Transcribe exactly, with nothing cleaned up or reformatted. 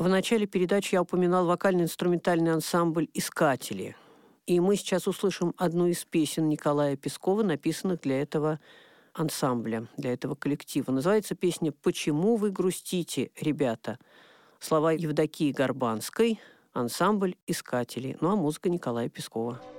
В начале передачи я упоминал вокально-инструментальный ансамбль «Искатели». И мы сейчас услышим одну из песен Николая Пескова, написанных для этого ансамбля, для этого коллектива. Называется песня «Почему вы грустите, ребята?». Слова Евдокии Горбанской, ансамбль «Искатели». Ну а музыка Николая Пескова.